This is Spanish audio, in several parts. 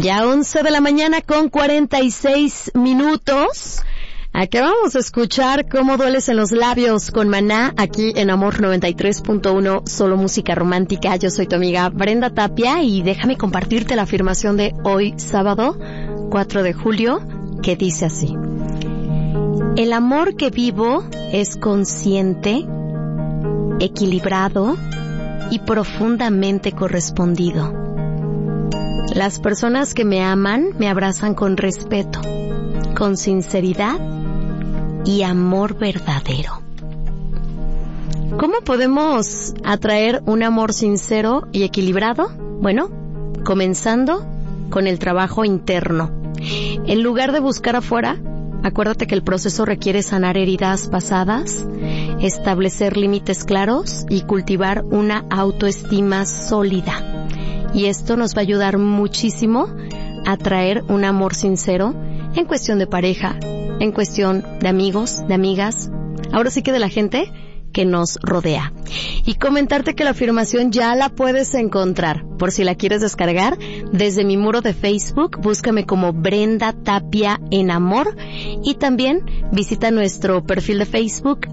Ya 11 de la mañana con 46 minutos. Acabamos de escuchar Cómo dueles en los labios con Maná, aquí en Amor 93.1, solo música romántica. Yo soy tu amiga Brenda Tapia y déjame compartirte la afirmación de hoy, sábado 4 de julio, que dice así: el amor que vivo es consciente, equilibrado y profundamente correspondido. Las personas que me aman me abrazan con respeto, con sinceridad y amor verdadero. ¿Cómo podemos atraer un amor sincero y equilibrado? Bueno, comenzando con el trabajo interno. En lugar de buscar afuera, acuérdate que el proceso requiere sanar heridas pasadas, establecer límites claros y cultivar una autoestima sólida. Y esto nos va a ayudar muchísimo a traer un amor sincero en cuestión de pareja, en cuestión de amigos, de amigas, ahora sí que de la gente que nos rodea. Y comentarte que la afirmación ya la puedes encontrar, por si la quieres descargar, desde mi muro de Facebook, búscame como Brenda Tapia en Amor, y también visita nuestro perfil de Facebook,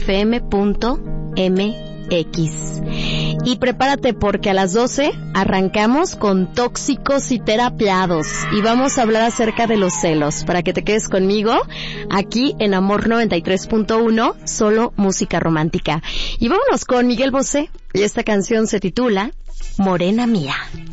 amorfm.mx. Y prepárate porque a las 12 arrancamos con Tóxicos y Terapiados y vamos a hablar acerca de los celos, para que te quedes conmigo aquí en Amor 93.1, solo música romántica. Y vámonos con Miguel Bosé y esta canción se titula Morena Mía.